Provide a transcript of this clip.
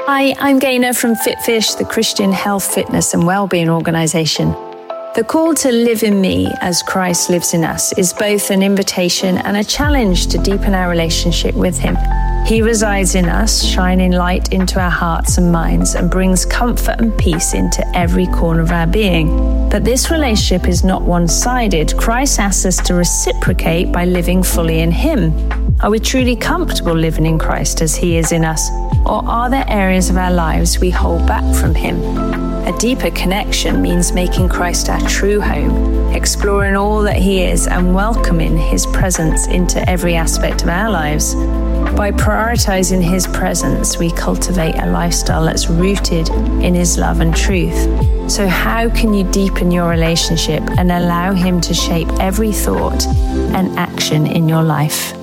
Hi, I'm Gaynor from FitFish, the Christian health, fitness and wellbeing organisation. The call to live in me as Christ lives in us is both an invitation and a challenge to deepen our relationship with Him. He resides in us, shining light into our hearts and minds, and brings comfort and peace into every corner of our being. But this relationship is not one-sided. Christ asks us to reciprocate by living fully in Him. Are we truly comfortable living in Christ as He is in us? Or are there areas of our lives we hold back from Him? A deeper connection means making Christ our true home, exploring all that He is and welcoming His presence into every aspect of our lives. By prioritizing His presence, we cultivate a lifestyle that's rooted in His love and truth. So how can you deepen your relationship and allow Him to shape every thought and action in your life?